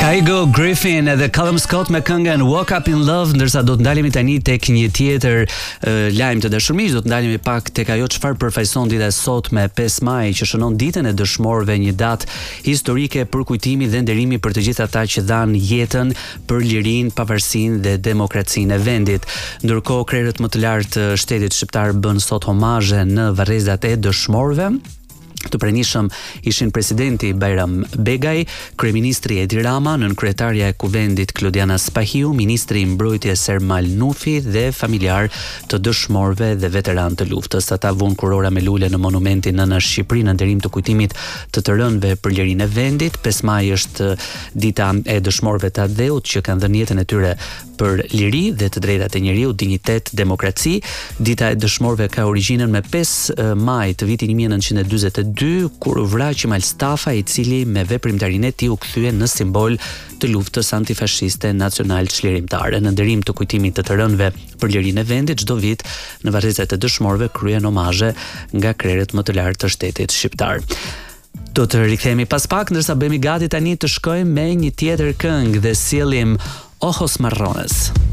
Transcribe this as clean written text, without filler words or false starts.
Kygo Griffin dhe Callum Scott me këngën Woke Up in Love, ndërsa do të ndalemi tani tek një tjetër lajm të dashur miq, do të ndalemi pak tek ajo çfarë përfaqëson dita e sotme 5 maj, që shënon ditën e dëshmorëve, një datë historike për kujtimin dhe nderimin për të gjithë ata që dhanë jetën për lirinë, pavarësinë dhe demokracinë e vendit. Ndërkohë krerët më të lartë të shtetit shqiptar bën sot homazhe në varrezat e dëshmorëve. Të pranishëm ishin presidenti Bajram Begaj, kryeministri Edi Rama, nënkryetaria e kuvendit Klodiana Spahiu, ministri i mbrojtjes Ermal Nufi dhe familjar të dëshmorëve dhe veteran të luftës. Ata vunë kurora me lule në monumentin Nëna Shqipëri në nderim të kujtimit të rënëve për lirinë e vendit. 5 maj është dita e dëshmorëve të atdheut që kanë dhënë jetën e tyre për liri dhe të drejtat e njeriut, dinjitet, demokraci. Dita e dëshmorëve ka origjinën me 5 maj të vitit 1942, kur u vra Qimal Stafa, i cili me veprimtarinë e tij u kthye në simbol të luftës antifashiste nacional çlirimtare. Në nderim të kujtimit të rënëve për lirinë e vendit, çdo vit në varrezat e dëshmorëve kryhen homazhe nga krerët më të lartë të shtetit shqiptar. Do të rikthehemi pas pak, ndërsa bëhemi gati tani të shkojmë me një tjetër këngë dhe sjellim Ojos Marrones.